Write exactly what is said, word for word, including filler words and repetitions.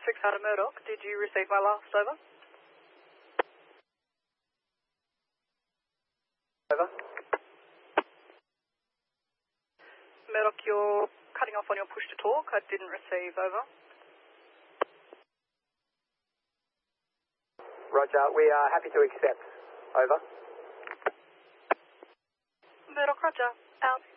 six out of Murdoch, did you receive my last? Over. Over. Murdoch, you're cutting off on your push to talk. I didn't receive. Over. Roger, we are happy to accept. Over. Murdoch, Roger. Out.